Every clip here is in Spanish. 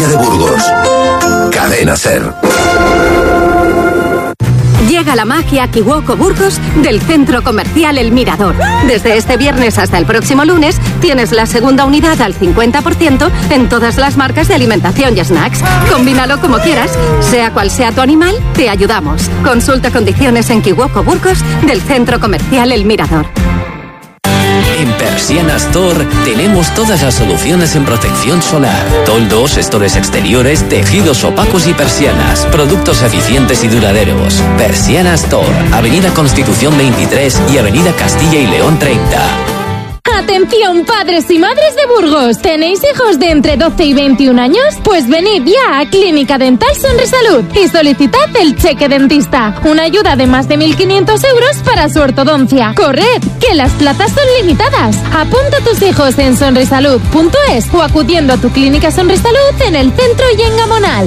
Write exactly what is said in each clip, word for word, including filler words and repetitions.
España de Burgos. Cadena SER. Llega la magia Kiwoko Burgos del Centro Comercial El Mirador. Desde este viernes hasta el próximo lunes tienes la segunda unidad al cincuenta por ciento en todas las marcas de alimentación y snacks. Combínalo como quieras, sea cual sea tu animal, te ayudamos. Consulta condiciones en Kiwoko Burgos del Centro Comercial El Mirador. En Persianas Store tenemos todas las soluciones en protección solar, toldos, estores exteriores, tejidos opacos y persianas, productos eficientes y duraderos. Persianas Store, Avenida Constitución veintitrés y Avenida Castilla y León treinta. ¡Atención, padres y madres de Burgos! ¿Tenéis hijos de entre doce y veintiún años? Pues venid ya a Clínica Dental Sonrisalud y solicitad el cheque dentista. Una ayuda de más de mil quinientos euros para su ortodoncia. ¡Corred, que las plazas son limitadas! Apunta a tus hijos en sonrisalud punto es o acudiendo a tu Clínica Sonrisalud en el centro y en Gamonal.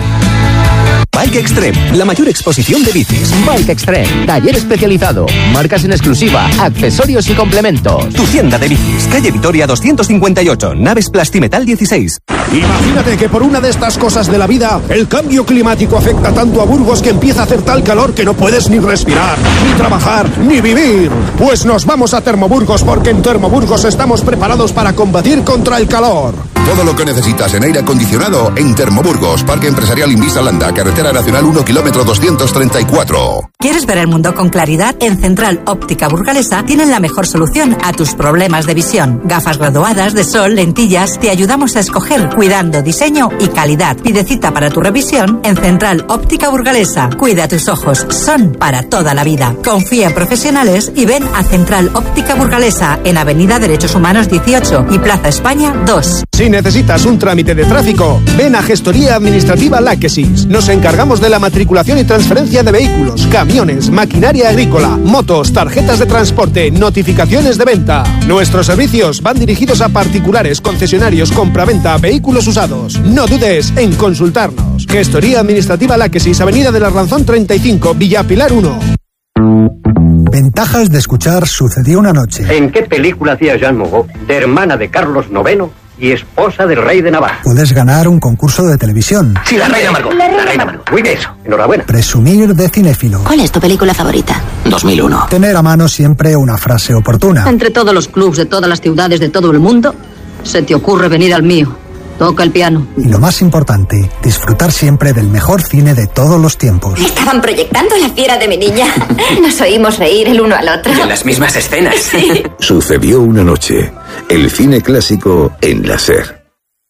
Bike Extreme, la mayor exposición de bicis. Bike Extreme, taller especializado, marcas en exclusiva, accesorios y complementos. Tu tienda de bicis, calle Vitoria doscientos cincuenta y ocho, Naves Plastimetal dieciséis. Imagínate que por una de estas cosas de la vida, el cambio climático afecta tanto a Burgos que empieza a hacer tal calor que no puedes ni respirar, ni trabajar, ni vivir. Pues nos vamos a Termoburgos, porque en Termoburgos estamos preparados para combatir contra el calor. Todo lo que necesitas en aire acondicionado en Termoburgos, Parque Empresarial Invisalanda, Carretera Nacional uno, kilómetro doscientos treinta y cuatro. ¿Quieres ver el mundo con claridad? En Central Óptica Burgalesa tienen la mejor solución a tus problemas de visión. Gafas graduadas, de sol, lentillas. Te ayudamos a escoger cuidando diseño y calidad. Pide cita para tu revisión en Central Óptica Burgalesa. Cuida tus ojos, son para toda la vida. Confía en profesionales y ven a Central Óptica Burgalesa en Avenida Derechos Humanos dieciocho y Plaza España dos. Si necesitas un trámite de tráfico, ven a Gestoría Administrativa Láquesis. Nos encargamos de la matriculación y transferencia de vehículos, camiones, maquinaria agrícola, motos, tarjetas de transporte, notificaciones de venta. Nuestros servicios van dirigidos a particulares, concesionarios, compraventa, vehículos usados. No dudes en consultarnos. Gestoría Administrativa Láquesis, Avenida del Arlanzón treinta y cinco, Villa Pilar uno. Ventajas de escuchar Sucedió una noche. ¿En qué película hacía Jean Moreau, de hermana de Carlos noveno y esposa del rey de Navarra? Puedes ganar un concurso de televisión. Sí, la reina Margot. La, la reina Margot. Muy bien eso. Enhorabuena. Presumir de cinéfilo. ¿Cuál es tu película favorita? dos mil uno. Tener a mano siempre una frase oportuna. Entre todos los clubs de todas las ciudades de todo el mundo, se te ocurre venir al mío. Toca el piano. Y lo más importante, disfrutar siempre del mejor cine de todos los tiempos. Estaban proyectando La fiera de mi niña. Nos oímos reír el uno al otro. Y en las mismas escenas. Sí. Sucedió una noche. El cine clásico en la SER.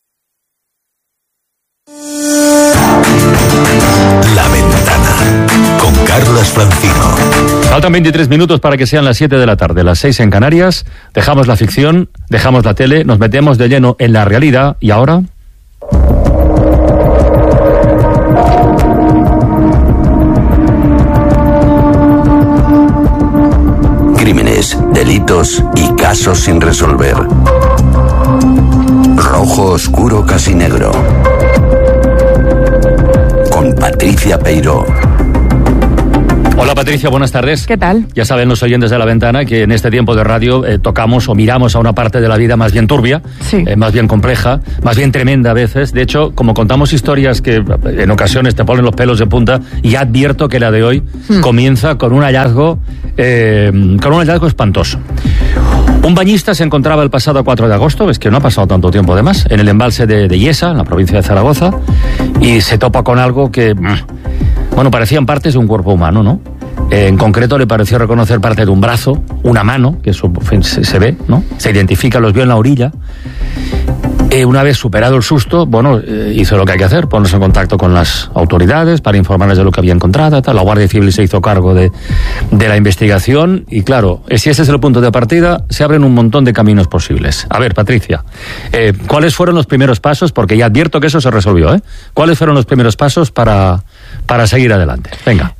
La Ventana con Carlas Francino. Faltan veintitrés minutos para que sean las siete de la tarde, las seis en Canarias. Dejamos la ficción, dejamos la tele, nos metemos de lleno en la realidad. ¿Y ahora? Crímenes, delitos y casos sin resolver. Rojo oscuro casi negro. Con Patricia Peiró. Hola Patricia, buenas tardes. ¿Qué tal? Ya saben los oyentes de La Ventana que en este tiempo de radio eh, tocamos o miramos a una parte de la vida más bien turbia, sí. eh, más bien compleja, más bien tremenda a veces. De hecho, como contamos historias que en ocasiones te ponen los pelos de punta, y advierto que la de hoy hmm. comienza con un hallazgo, eh, con un hallazgo espantoso. Un bañista se encontraba el pasado cuatro de agosto, es que no ha pasado tanto tiempo además, en el embalse de, de Yesa, en la provincia de Zaragoza, y se topa con algo que, bueno, parecían partes de un cuerpo humano, ¿no? Eh, en concreto le pareció reconocer parte de un brazo, una mano, que eso en fin, se, se ve, ¿no? Se identifica, los vio en la orilla. Eh, una vez superado el susto, bueno, eh, hizo lo que hay que hacer, ponerse en contacto con las autoridades para informarles de lo que había encontrado, tal. La Guardia Civil se hizo cargo de, de la investigación y claro, si ese es el punto de partida, se abren un montón de caminos posibles. A ver, Patricia, eh, ¿cuáles fueron los primeros pasos? Porque ya advierto que eso se resolvió, ¿eh? ¿Cuáles fueron los primeros pasos para, para seguir adelante? Venga.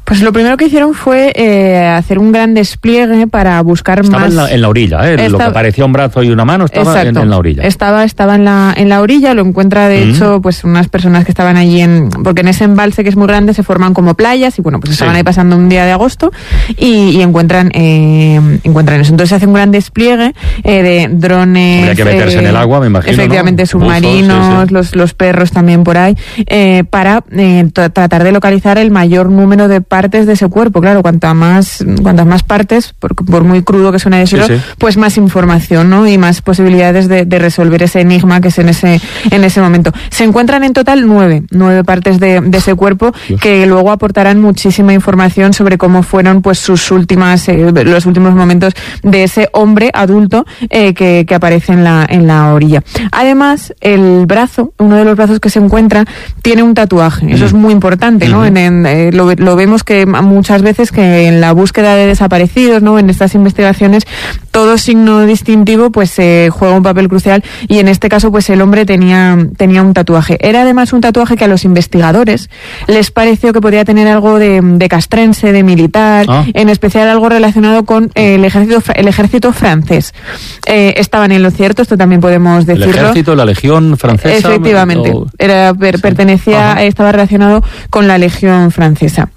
Pues lo primero que hicieron fue eh, hacer un gran despliegue para buscar estaba más... Estaba en, en la orilla, ¿eh? Esta... Lo que parecía un brazo y una mano estaba en, en la orilla. Estaba, estaba en la, en la orilla, lo encuentra de mm. hecho pues unas personas que estaban allí en... Porque en ese embalse que es muy grande se forman como playas y bueno, pues estaban sí. ahí pasando un día de agosto y, y encuentran eh, encuentran eso. Entonces hace un gran despliegue eh, de drones... Habría que meterse eh, en el agua, me imagino, efectivamente, ¿no? Submarinos, Buzos, sí, sí. Los, los perros también por ahí, eh, para eh, t- tratar de localizar el mayor número de partes de ese cuerpo. Claro, cuantas más, cuantas más partes, por, por muy crudo que suene decirlo, sí, sí. pues más información, ¿no? Y más posibilidades de, de resolver ese enigma que es en ese, en ese momento. Se encuentran en total nueve, nueve partes de, de ese cuerpo Dios. que luego aportarán muchísima información sobre cómo fueron pues sus últimas, eh, los últimos momentos de ese hombre adulto eh, que, que aparece en la, en la orilla. Además, el brazo, uno de los brazos que se encuentra, tiene un tatuaje. Eso mm. es muy importante, ¿no? Mm-hmm. En, en, eh, lo, lo vemos que muchas veces que en la búsqueda de desaparecidos, ¿no? En estas investigaciones, todo signo distintivo pues eh, juega un papel crucial y en este caso pues el hombre tenía, tenía un tatuaje. Era además un tatuaje que a los investigadores les pareció que podía tener algo de, de castrense, de militar, ah. en especial algo relacionado con eh, el ejército el ejército francés. Eh, estaban en lo cierto, esto también podemos decirlo. El ejército, la legión francesa. Efectivamente, o... era, per, sí. pertenecía, Ajá. estaba relacionado con la legión francesa.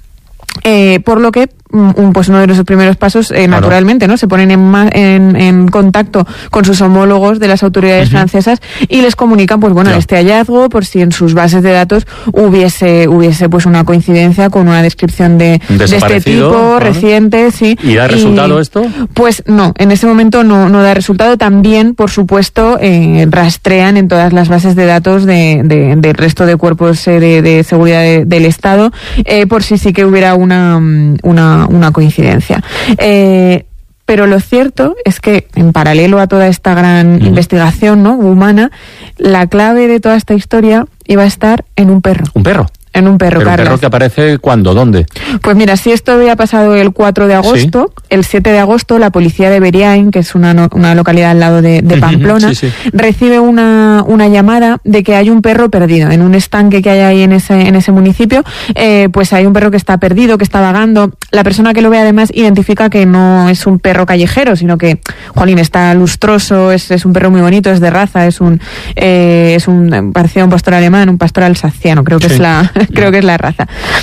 Eh, por lo que un, pues uno de los primeros pasos eh, claro. naturalmente no se ponen en, ma- en, en contacto con sus homólogos de las autoridades uh-huh. francesas y les comunican pues bueno claro. este hallazgo por si en sus bases de datos hubiese hubiese pues una coincidencia con una descripción de, de este tipo claro. reciente sí y da resultado y, esto pues no en ese momento no no da resultado. También por supuesto eh, rastrean en todas las bases de datos de, de del resto de cuerpos eh, de, de seguridad de, del Estado eh, por si sí que hubiera una una una coincidencia. Eh, pero lo cierto es que, en paralelo a toda esta gran uh-huh. investigación, ¿no? humana, la clave de toda esta historia iba a estar en un perro. ¿Un perro? En un perro, ¿Pero un Carlas. perro que aparece cuándo? ¿Dónde? Pues mira, si esto había pasado el cuatro de agosto, sí. el siete de agosto la policía de Beriain, que es una, no, una localidad al lado de, de Pamplona, sí, sí. recibe una, una llamada de que hay un perro perdido. En un estanque que hay ahí en ese, en ese municipio, eh, pues hay un perro que está perdido, que está vagando. La persona que lo ve además identifica que no es un perro callejero, sino que, jolín, está lustroso, es, es un perro muy bonito, es de raza, es un, eh, es un, parecía un pastor alemán, un pastor alsaciano, creo que sí. es la... creo que es la raza.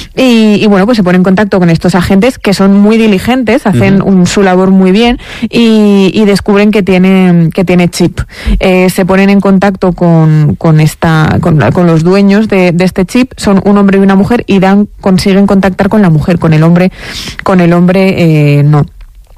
Y, y bueno, pues se pone en contacto con estos agentes que son muy diligentes, hacen uh-huh. un, su labor muy bien y, y descubren que tiene, que tiene chip. Eh, se ponen en contacto con, con, esta, con, con los dueños de, de este chip, son un hombre y una mujer y dan, consiguen contactar con la mujer, con el hombre, con el hombre eh, no.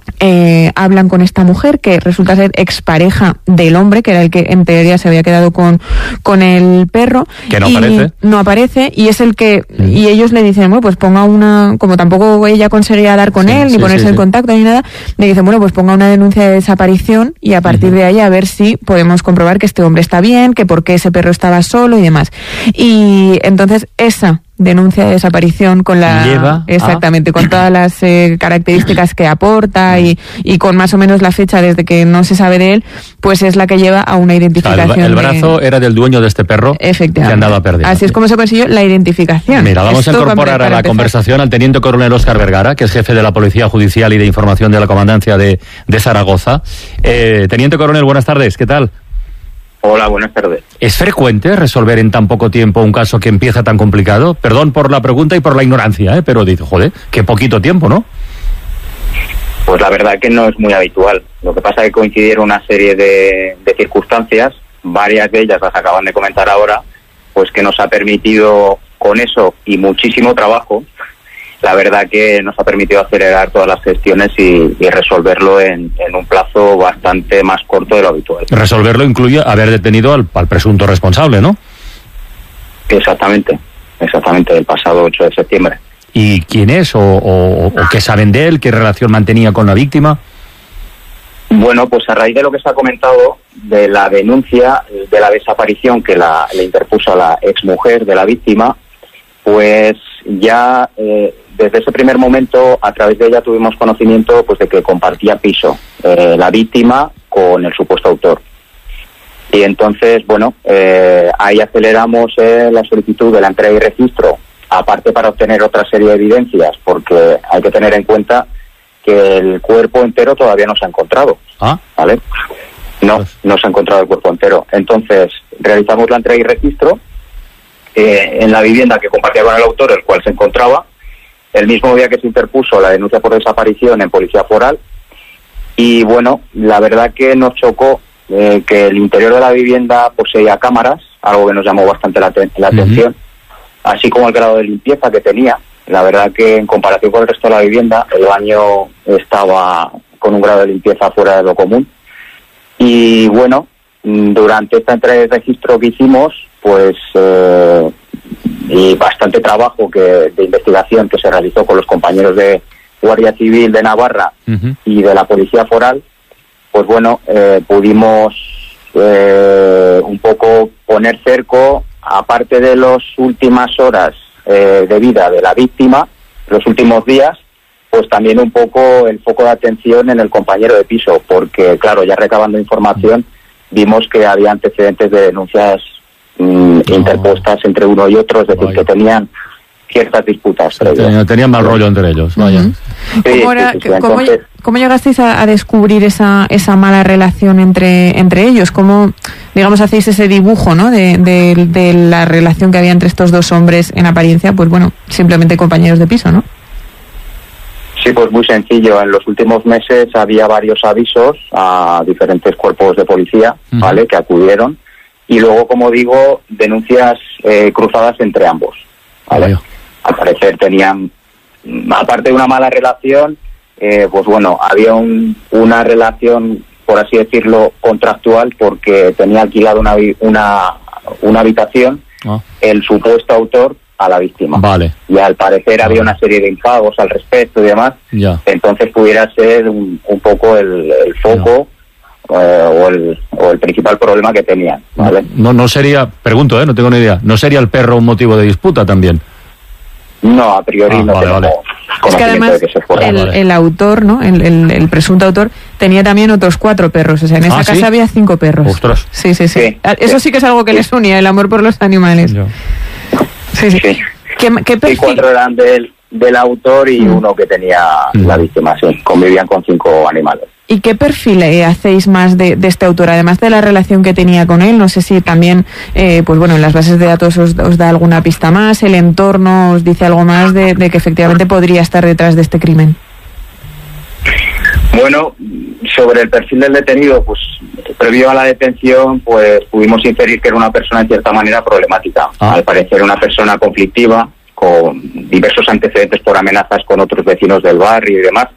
Eh, hablan con esta mujer que resulta ser expareja del hombre, que era el que en teoría se había quedado con, con el perro. Que no y aparece. No aparece, y es el que, mm. y ellos le dicen, bueno, pues ponga una, como tampoco ella conseguía dar con sí, él, ni sí, ponerse sí, en sí. contacto ni nada, le dicen, bueno, pues ponga una denuncia de desaparición y a partir uh-huh. de ahí a ver si podemos comprobar que este hombre está bien, que por qué ese perro estaba solo y demás. Y entonces esa denuncia de desaparición con la Lleva exactamente a... con todas las eh, características que aporta y, y con más o menos la fecha desde que no se sabe de él, pues es la que lleva a una identificación. O sea, el, el brazo de... era del dueño de este perro que andaba perdido. Así es como se consiguió la identificación. Mira, vamos Esto a incorporar a la empezar. conversación al teniente coronel Óscar Vergara, que es jefe de la Policía Judicial y de Información de la Comandancia de, de Zaragoza. Eh, teniente coronel, buenas tardes, ¿qué tal? Hola, buenas tardes. ¿Es frecuente resolver en tan poco tiempo un caso que empieza tan complicado? Perdón por la pregunta y por la ignorancia, ¿eh? Pero dice, joder, qué poquito tiempo, ¿no? Pues la verdad que no es muy habitual. Lo que pasa es que coincidieron una serie de, de circunstancias, varias de ellas las acaban de comentar ahora, pues que nos ha permitido, con eso y muchísimo trabajo, la verdad que nos ha permitido acelerar todas las gestiones y, y resolverlo en, en un plazo bastante más corto de lo habitual. Resolverlo incluye haber detenido al, al presunto responsable, ¿no? Exactamente, exactamente, el pasado ocho de septiembre. ¿Y quién es o, o, o qué saben de él? ¿Qué relación mantenía con la víctima? Bueno, pues a raíz de lo que se ha comentado, de la denuncia de la desaparición que la, le interpuso a la exmujer de la víctima, pues ya eh, desde ese primer momento, a través de ella tuvimos conocimiento pues de que compartía piso eh, la víctima con el supuesto autor. Y entonces, bueno, eh, ahí aceleramos eh, la solicitud de la entrega y registro aparte para obtener otra serie de evidencias, porque hay que tener en cuenta que el cuerpo entero todavía no se ha encontrado. ¿Ah? ¿Vale? No, no se ha encontrado el cuerpo entero. Entonces, realizamos la entrega y registro eh, en la vivienda que compartía con el autor, el cual se encontraba, el mismo día que se interpuso la denuncia por desaparición en Policía Foral. Y bueno, la verdad que nos chocó eh, que el interior de la vivienda poseía cámaras, algo que nos llamó bastante la, te- la atención, uh-huh. así como el grado de limpieza que tenía. La verdad que en comparación con el resto de la vivienda, el baño estaba con un grado de limpieza fuera de lo común. Y bueno, durante esta entrega de registro que hicimos, pues eh, y bastante trabajo que de investigación que se realizó con los compañeros de Guardia Civil de Navarra uh-huh. y de la Policía Foral, pues bueno, eh, pudimos eh, un poco poner cerco, aparte de las últimas horas eh, de vida de la víctima, los últimos días, pues también un poco el foco de atención en el compañero de piso, porque claro, ya recabando información, vimos que había antecedentes de denuncias mmm, no. interpuestas entre uno y otro, es decir, vaya. que tenían ciertas disputas. Tenían, tenían mal rollo entre ellos, vaya. Uh-huh. Sí, ¿Cómo, era, sí, sí, sí. ¿cómo, Entonces, ¿Cómo llegasteis a, a descubrir esa esa mala relación entre entre ellos? ¿Cómo, digamos, hacéis ese dibujo, ¿no? de, de, de la relación que había entre estos dos hombres en apariencia, pues bueno, simplemente compañeros de piso, ¿no? Sí, pues muy sencillo. En los últimos meses había varios avisos a diferentes cuerpos de policía, uh-huh. ¿vale?, que acudieron. Y luego, como digo, denuncias eh, cruzadas entre ambos, ¿vale? Uh-huh. Al parecer tenían, aparte de una mala relación, eh, pues bueno, había un, una relación, por así decirlo, contractual, porque tenía alquilado una, una, una habitación, uh-huh. el supuesto autor, a la víctima. Vale. Y al parecer había una serie de impagos al respecto y demás. Ya. Entonces pudiera ser un, un poco el, el foco eh, o, el, o el principal problema que tenían, ¿vale? No, no sería, pregunto, ¿eh? No tengo ni idea, ¿no sería el perro un motivo de disputa también? No, a priori ah, no vale, tenemos vale. Es que además de que se fuera. el, vale. el autor, ¿no? El, el, el presunto autor tenía también otros cuatro perros. O sea, en esa ah, casa ¿sí? había cinco perros. Ostras. Sí, sí, sí. sí Eso sí que es algo que sí. les unía, el amor por los animales. Yo. Sí, sí. sí. ¿Qué, qué perfil? Y cuatro eran del, del autor y mm. uno que tenía mm. la víctima, sí. Convivían con cinco animales. ¿Y qué perfil eh, hacéis más de, de este autor? Además de la relación que tenía con él, no sé si también, eh, pues bueno, en las bases de datos os, os da alguna pista más, el entorno os dice algo más de, de que efectivamente podría estar detrás de este crimen. Bueno, sobre el perfil del detenido, pues previo a la detención, pues pudimos inferir que era una persona en cierta manera problemática. Ah. Al parecer una persona conflictiva, con diversos antecedentes por amenazas con otros vecinos del barrio y demás.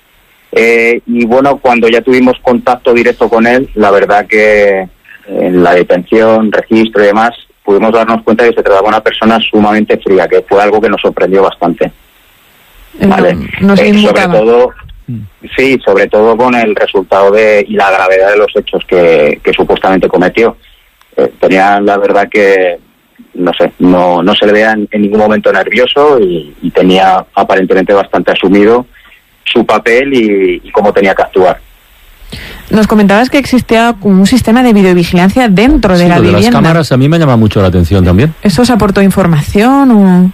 Eh, y bueno, cuando ya tuvimos contacto directo con él, la verdad que en la detención, registro y demás, pudimos darnos cuenta de que se trataba de una persona sumamente fría, que fue algo que nos sorprendió bastante. ¿Vale? No, no se eh, sobre todo, sí, sobre todo con el resultado de y la gravedad de los hechos que, que supuestamente cometió. Eh, tenía la verdad que, no sé, no, no se le veía en, en ningún momento nervioso y, y tenía aparentemente bastante asumido su papel y, y cómo tenía que actuar. Nos comentabas que existía un sistema de videovigilancia dentro de sí, la lo vivienda. De las cámaras a mí me llama mucho la atención también. ¿Eso os aportó información o...?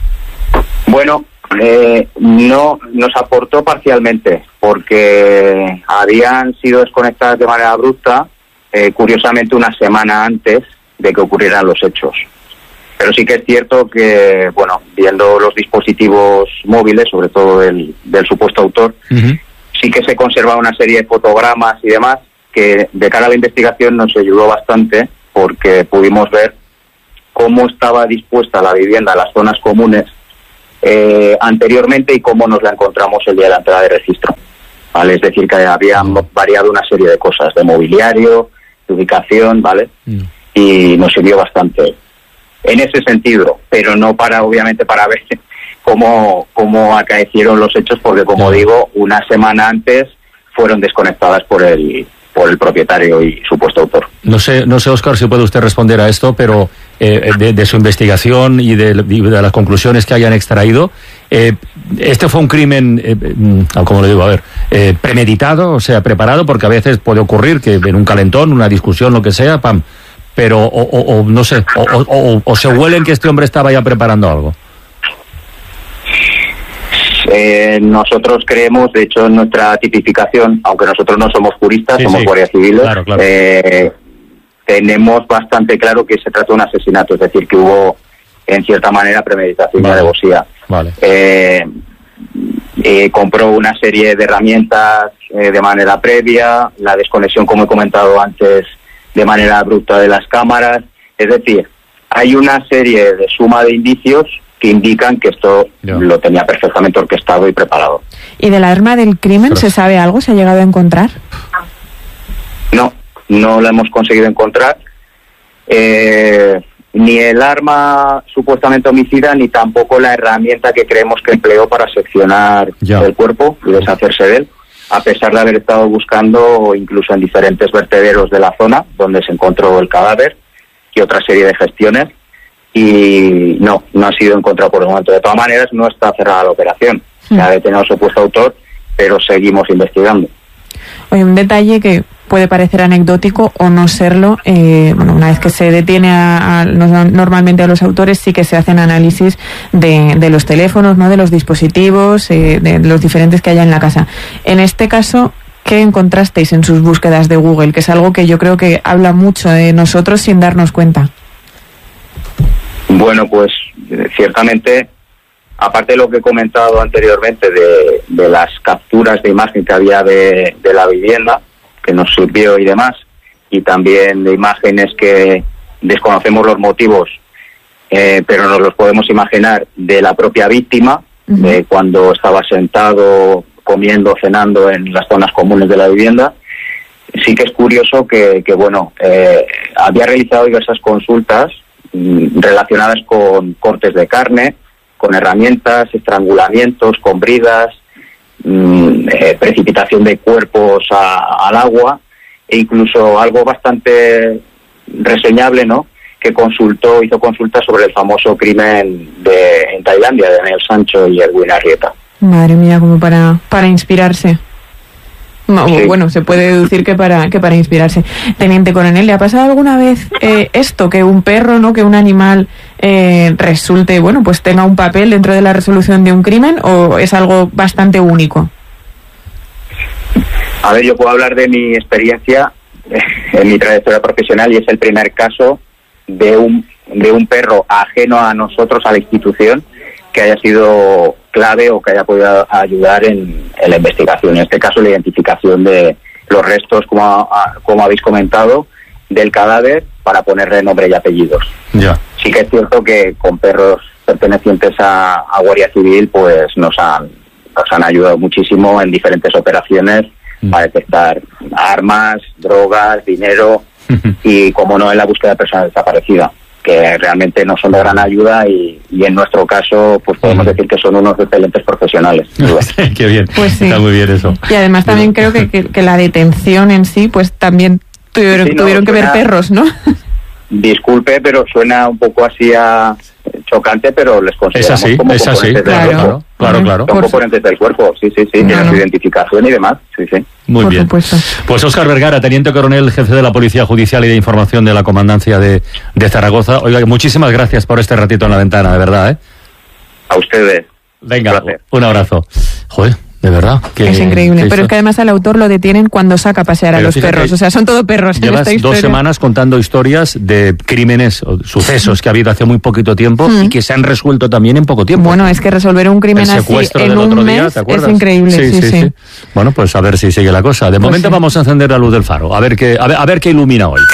Bueno, eh, no, nos aportó parcialmente, porque habían sido desconectadas de manera abrupta, eh, curiosamente una semana antes de que ocurrieran los hechos. Pero sí que es cierto que, bueno, viendo los dispositivos móviles, sobre todo del, del supuesto autor, uh-huh. sí que se conserva una serie de fotogramas y demás que de cara a la investigación nos ayudó bastante, porque pudimos ver cómo estaba dispuesta la vivienda, las zonas comunes, eh, anteriormente y cómo nos la encontramos el día de la entrada de registro. ¿Vale? Es decir, que habían uh-huh. variado una serie de cosas, de mobiliario, de ubicación, ¿vale? Uh-huh. Y nos sirvió bastante en ese sentido, pero no para, obviamente, para ver cómo, cómo acaecieron los hechos, porque, como digo, una semana antes fueron desconectadas por el por el propietario y supuesto autor. No sé, no sé, Óscar, si puede usted responder a esto, pero eh, de, de su investigación y de, de las conclusiones que hayan extraído, eh, ¿este fue un crimen, eh, como le digo, a ver, eh, premeditado, o sea, preparado? Porque a veces puede ocurrir que en un calentón, una discusión, lo que sea, pam, pero, o, o, o no sé, o, o, o, o se huelen que este hombre estaba ya preparando algo. Eh, nosotros creemos, de hecho, en nuestra tipificación, aunque nosotros no somos juristas, sí, somos sí. guardias civiles, claro, claro. Eh, tenemos bastante claro que se trata de un asesinato, es decir, que hubo, en cierta manera, premeditación vale. y alevosía. Vale. Eh, eh, compró una serie de herramientas eh, de manera previa, la desconexión, como he comentado antes, de manera abrupta de las cámaras, es decir, hay una serie de suma de indicios que indican que esto yeah. lo tenía perfectamente orquestado y preparado. ¿Y del arma del crimen Pero... se sabe algo? ¿Se ha llegado a encontrar? No, no lo hemos conseguido encontrar. Eh, ni el arma supuestamente homicida, ni tampoco la herramienta que creemos que empleó para seccionar yeah. el cuerpo y deshacerse de él, a pesar de haber estado buscando incluso en diferentes vertederos de la zona donde se encontró el cadáver y otra serie de gestiones. Y no, no ha sido encontrado por el momento. De todas maneras, no está cerrada la operación. Se ha detenido al supuesto autor, pero seguimos investigando. Oye, un detalle que puede parecer anecdótico o no serlo. Eh, bueno, una vez que se detiene a, a, normalmente a los autores, sí que se hacen análisis de, de los teléfonos, ¿no? De los dispositivos, eh, de los diferentes que haya en la casa. En este caso, ¿qué encontrasteis en sus búsquedas de Google? Que es algo que yo creo que habla mucho de nosotros sin darnos cuenta. Bueno, pues ciertamente, aparte de lo que he comentado anteriormente de, de las capturas de imagen que había de, de la vivienda, que nos sirvió y demás, y también de imágenes que desconocemos los motivos, eh, pero nos los podemos imaginar de la propia víctima, uh-huh. de cuando estaba sentado, comiendo, cenando en las zonas comunes de la vivienda. Sí que es curioso que, que bueno, eh, había realizado diversas consultas relacionadas con cortes de carne, con herramientas, estrangulamientos, con bridas, mmm, eh, precipitación de cuerpos a, al agua, e incluso algo bastante reseñable, ¿no?, que consultó, hizo consultas sobre el famoso crimen de en Tailandia de Daniel Sancho y Erwin Arrieta. Madre mía, como para, para inspirarse. No, sí. Bueno, se puede deducir que para que para inspirarse. Teniente Coronel, ¿le ha pasado alguna vez eh, esto, que un perro, no, que un animal eh, resulte, bueno, pues tenga un papel dentro de la resolución de un crimen, o es algo bastante único? A ver, yo puedo hablar de mi experiencia eh, en mi trayectoria profesional, y es el primer caso de un de un perro ajeno a nosotros, a la institución, que haya sido clave o que haya podido ayudar en, en la investigación. En este caso, la identificación de los restos, como, como habéis comentado, del cadáver, para ponerle nombre y apellidos. Ya. Sí que es cierto que con perros pertenecientes a, a Guardia Civil, pues nos han, nos han ayudado muchísimo en diferentes operaciones mm. para detectar armas, drogas, dinero y, como no, en la búsqueda de personas desaparecidas, que realmente nos son de gran ayuda, y, y en nuestro caso pues podemos uh-huh. decir que son unos excelentes profesionales. Qué bien, pues sí. Está muy bien eso. Y además también creo que, que, que la detención en sí, pues también tuvieron, sí, no, tuvieron que suena, ver perros, ¿no? Disculpe, pero suena un poco así a chocante, pero les consideramos es así, como es componentes así, del claro, cuerpo. Claro, claro. Son componentes del cuerpo, sí, sí, sí, tienen su identificación y demás, sí, sí. Muy Por bien. Supuesto. Pues Óscar Vergara, Teniente Coronel, jefe de la Policía Judicial y de Información de la Comandancia de, de Zaragoza. Oiga, muchísimas gracias por este ratito en la ventana, de verdad, ¿eh? A ustedes. Venga, un, un abrazo. Joder, de verdad. Que, es increíble, que pero es que además al autor lo detienen cuando saca a pasear pero a los fíjate, perros, o sea, son todo perros. Llevas en esta historia. Dos semanas contando historias de crímenes o sucesos que ha habido hace muy poquito tiempo mm. y que se han resuelto también en poco tiempo. Bueno, es que resolver un crimen así en un mes día, es increíble. Sí sí, sí, sí, sí. Bueno, pues a ver si sigue la cosa. De pues momento sí. Vamos a encender la luz del faro, a ver qué, a ver, a ver qué ilumina hoy.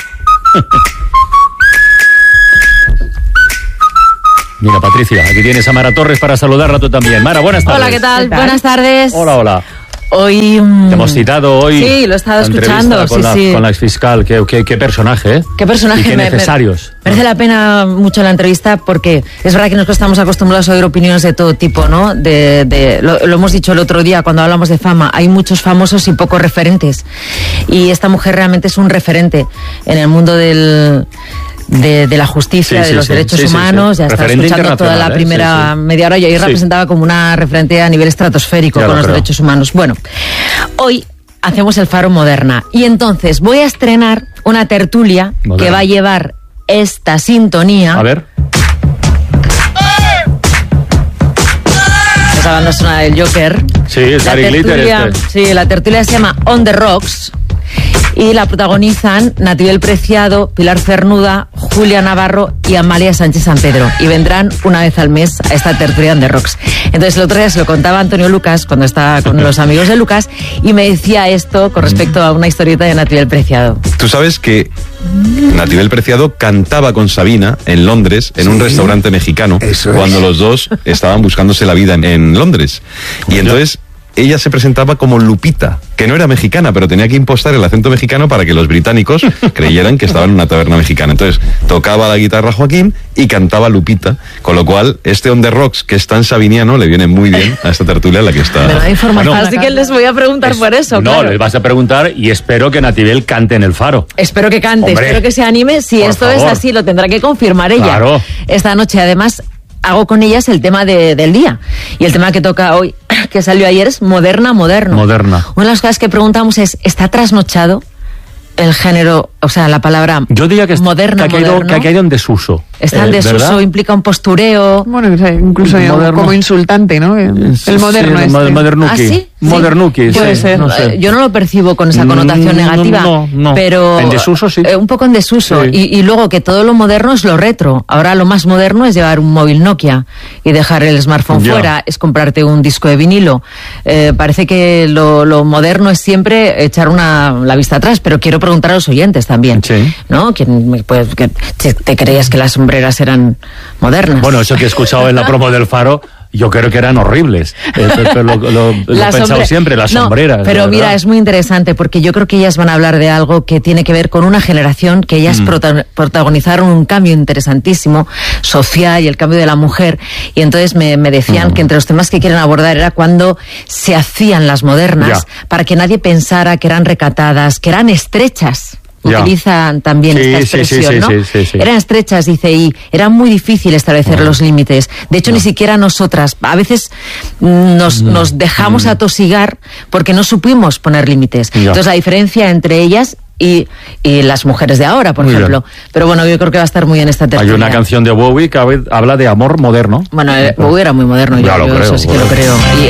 Mira, Patricia, aquí tienes a Mara Torres para saludarla tú también. Mara, buenas tardes. Hola, ¿qué tal? ¿Qué tal? Buenas tardes. Hola, hola. Hoy... Um... Te hemos citado hoy. Sí, lo he estado escuchando. Con, sí, la, sí. con la exfiscal. Qué, qué, qué personaje, ¿eh? Qué personaje. Y qué me, necesarios. Me, merece la pena mucho la entrevista, porque es verdad que nosotros estamos acostumbrados a oír opiniones de todo tipo, ¿no? De, de, lo, lo hemos dicho el otro día cuando hablamos de fama. Hay muchos famosos y pocos referentes. Y esta mujer realmente es un referente en el mundo del... De, de la justicia, sí, de sí, los sí, derechos sí, humanos, sí, sí. Ya estaba escuchando toda la primera ¿eh? sí, sí. media hora, y ahí sí. representaba como una referente a nivel estratosférico ya con los creo. derechos humanos. Bueno, hoy hacemos el Faro Moderna, y entonces voy a estrenar una tertulia Moderna. que va a llevar esta sintonía. A ver. es la banda sonora del Joker. Sí, es Gary Glitter este. Sí, la tertulia se llama On the Rocks y la protagonizan Natibel Preciado, Pilar Cernuda, Julia Navarro y Amalia Sánchez San Pedro. Y vendrán una vez al mes a esta tertulia On the Rocks. Entonces el otro día se lo contaba Antonio Lucas cuando estaba con los amigos de Lucas y me decía esto con respecto a una historieta de Natibel Preciado. Tú sabes que Natibel Preciado cantaba con Sabina en Londres, en un ¿Sí? restaurante mexicano, Eso cuando es. los dos estaban buscándose la vida en, en Londres. Y entonces ella se presentaba como Lupita, que no era mexicana, pero tenía que impostar el acento mexicano para que los británicos creyeran que estaba en una taberna mexicana. Entonces tocaba la guitarra Joaquín y cantaba Lupita, con lo cual este On the Rocks, que es tan sabiniano, le viene muy bien a esta tertulia en la que está. Me da información, bueno, así que les voy a preguntar es, por eso. No, claro. les vas a preguntar y espero que Natibel cante en el Faro. Espero que cante, Hombre, espero que se anime. Si esto favor. es así, lo tendrá que confirmar ella. Claro. Esta noche, además, hago con ellas el tema de, del día. Y el tema que toca hoy, que salió ayer, es Moderna, Moderno. Moderna. Una de las cosas que preguntamos es, ¿está trasnochado el género, o sea, la palabra Yo diría que moderna, que ha caído, que ha caído en desuso? Está en eh, desuso, ¿verdad? Implica un postureo. Bueno, incluso moderno. Como insultante, ¿no? El sí, moderno sí, este. Modernuki. ¿Ah, sí? Modernuki, sí. Puede sí, ser. No sé. Yo no lo percibo con esa connotación negativa. No, no. Pero en desuso, sí. Eh, un poco en desuso. Sí. Y, y luego que todo lo moderno es lo retro. Ahora lo más moderno es llevar un móvil Nokia y dejar el smartphone Ya. fuera, es comprarte un disco de vinilo. Eh, parece que lo, lo moderno es siempre echar una la vista atrás, pero quiero preguntar a los oyentes también. Sí. ¿No? ¿Quién, pues, que, ¿Te creías que las sombreras eran modernas? Bueno, eso que he escuchado en la promo del Faro, yo creo que eran horribles. Eh, pero lo, lo, lo he pensado sombre... siempre, las no, sombreras. Pero mira, es muy interesante porque yo creo que ellas van a hablar de algo que tiene que ver con una generación que ellas mm. prota protagonizaron un cambio interesantísimo social y el cambio de la mujer. Y entonces me, me decían mm. que entre los temas que quieren abordar era cuando se hacían las modernas ya. para que nadie pensara que eran recatadas, que eran estrechas. Ya. Utilizan también sí, esta expresión, sí, sí, ¿no? Sí, sí, sí. Eran estrechas, dice, y era muy difícil establecer no. los límites. De hecho, no. ni siquiera nosotras, a veces nos, no. nos dejamos mm. atosigar porque no supimos poner límites. Ya. Entonces, la diferencia entre ellas y, y las mujeres de ahora, por muy ejemplo. Bien. Pero bueno, yo creo que va a estar muy en esta tertulia. Hay una canción de Bowie que habla de amor moderno. Bueno, eh, Bowie era muy moderno, ya yo, lo yo creo, eso sí bueno. que lo creo. Y